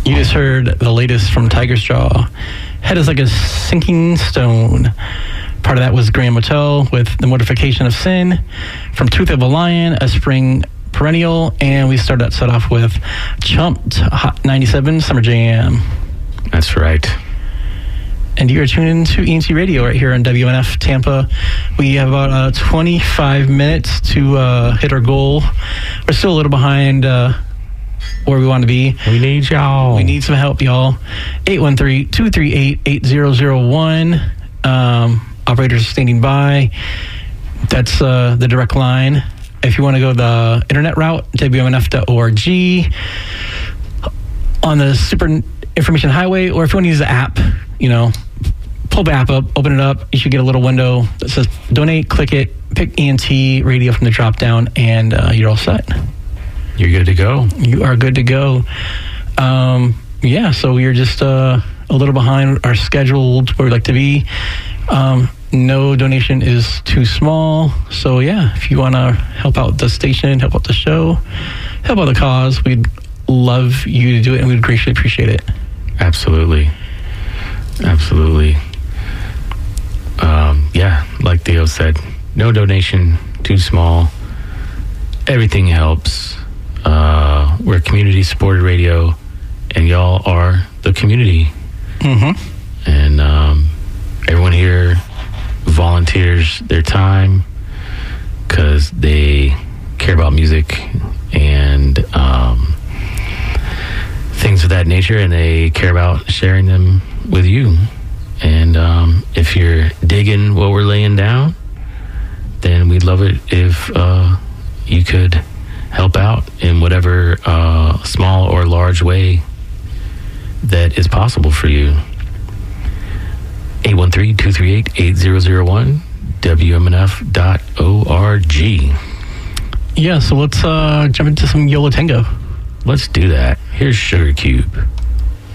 You just heard the latest from Tiger's Jaw. Head is like a sinking stone. Part of that was Graham Motel with The Mortification of Sin. From Tooth of a Lion, A Spring Perennial. And we started that set off with Chumped Hot 97 Summer Jam. That's right. And you're tuning into ENT Radio right here on WNF Tampa. We have about 25 minutes to hit our goal. We're still a little behind where we want to be. We need y'all. We need some help, y'all. 813-238-8001. Operators standing by. That's the direct line. If you want to go the internet route, WMNF.org. On the Super Information Highway, or if you want to use the app, pull the app up, open it up. You should get a little window that says donate, click it, pick ENT Radio from the drop down, and you're all set. You're good to go. You are good to go. So we're just a little behind our scheduled where we'd like to be. No donation is too small. So, if you want to help out the station, help out the show, help out the cause, we'd love you to do it, and we'd greatly appreciate it. Absolutely. Like Theo said, no donation too small. Everything helps. We're community supported radio, and y'all are the community. Mm-hmm. And everyone here volunteers their time because they care about music and things of that nature, and they care about sharing them with you. And if you're digging what we're laying down, then we'd love it if you could help out in whatever small or large way that is possible for you. 813-238-8001, WMNF.org. Yeah, so let's jump into some Yola Tango. Let's do that. Here's Sugar Cube.